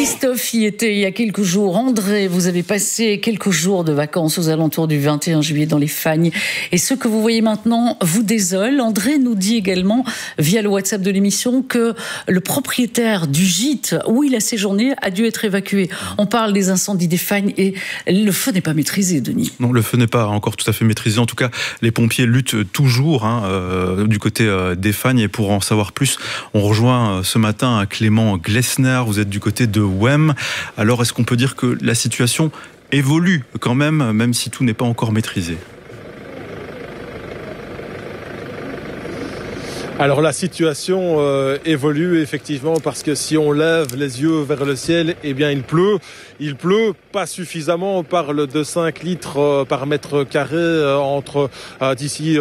Christophe y était il y a quelques jours. André, vous avez passé quelques jours de vacances aux alentours du 21 juillet dans les Fagnes. Et ce que vous voyez maintenant vous désole. André nous dit également, via le WhatsApp de l'émission, que le propriétaire du gîte où il a séjourné a dû être évacué. On parle des incendies des Fagnes et le feu n'est pas maîtrisé, Denis. Non, le feu n'est pas encore tout à fait maîtrisé. En tout cas, les pompiers luttent toujours du côté des Fagnes. Et pour en savoir plus, on rejoint ce matin Clément Glessner. Vous êtes du côté de Wem. Alors, est-ce qu'on peut dire que la situation évolue quand même si tout n'est pas encore maîtrisé ? Alors la situation évolue effectivement parce que si on lève les yeux vers le ciel, eh bien il pleut. Il pleut pas suffisamment, on parle de 5 litres par mètre carré entre d'ici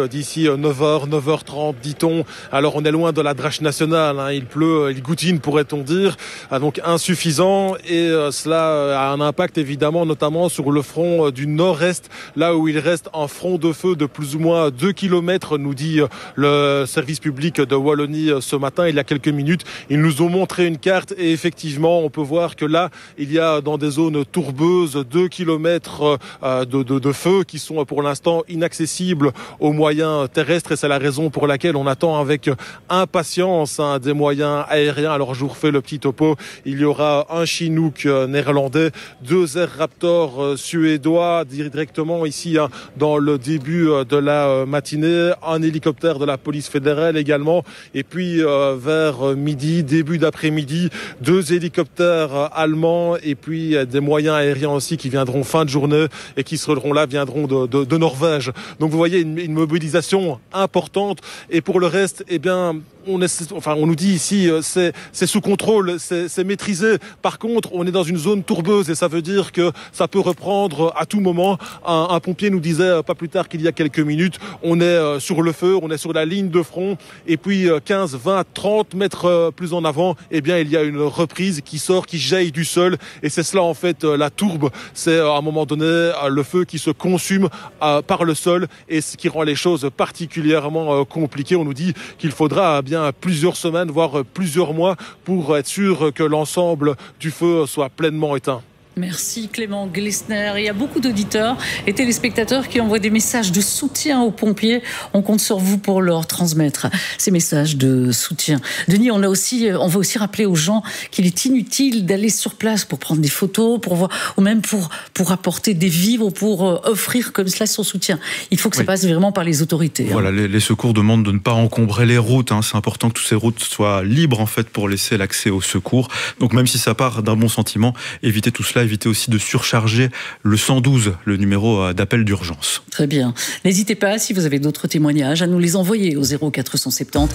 9h, 9h30 dit-on. Alors on est loin de la drache nationale, il pleut, il goutine pourrait-on dire, donc insuffisant et cela a un impact évidemment notamment sur le front du nord-est, là où il reste un front de feu de plus ou moins 2 km, nous dit le service public de Wallonie ce matin, il y a quelques minutes. Ils nous ont montré une carte et effectivement, on peut voir que là, il y a dans des zones tourbeuses 2 km de feu qui sont pour l'instant inaccessibles aux moyens terrestres et c'est la raison pour laquelle on attend avec impatience des moyens aériens. Alors je vous refais le petit topo. Il y aura un Chinook néerlandais, 2 Air Raptor suédois directement ici dans le début de la matinée, un hélicoptère de la police fédérale également. Et puis vers midi, début d'après-midi, 2 hélicoptères allemands et puis des moyens aériens aussi qui viendront fin de journée et qui seront là, viendront de Norvège. Donc vous voyez une mobilisation importante et pour le reste, eh bien, on nous dit ici, c'est sous contrôle, c'est maîtrisé. Par contre, on est dans une zone tourbeuse et ça veut dire que ça peut reprendre à tout moment. Un pompier nous disait pas plus tard qu'il y a quelques minutes, on est sur le feu, on est sur la ligne de front et puis 15, 20, 30 mètres plus en avant, eh bien, il y a une reprise qui sort, qui jaillit du sol et c'est cela en fait la tourbe. C'est à un moment donné le feu qui se consume par le sol et ce qui rend les choses particulièrement compliquées. On nous dit qu'il faudra bien plusieurs semaines, voire plusieurs mois pour être sûr que l'ensemble du feu soit pleinement éteint. Merci Clément Glessner. Il y a beaucoup d'auditeurs et téléspectateurs qui envoient des messages de soutien aux pompiers. On compte sur vous pour leur transmettre ces messages de soutien. Denis, on va aussi rappeler aux gens qu'il est inutile d'aller sur place pour prendre des photos, pour voir, ou même pour apporter des vivres, pour offrir comme cela son soutien. Il faut que ça passe vraiment par les autorités. Voilà, les secours demandent de ne pas encombrer les routes. C'est important que toutes ces routes soient libres en fait pour laisser l'accès aux secours. Donc même si ça part d'un bon sentiment, évitez tout cela. Évitez aussi de surcharger le 112, le numéro d'appel d'urgence. Très bien. N'hésitez pas, si vous avez d'autres témoignages, à nous les envoyer au 0470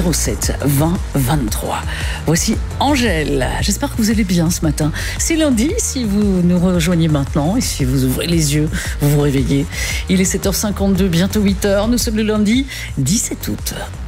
07 20 23. Voici Angèle. J'espère que vous allez bien ce matin. C'est lundi, si vous nous rejoignez maintenant, et si vous ouvrez les yeux, vous vous réveillez. Il est 7h52, bientôt 8h. Nous sommes le lundi 17 août.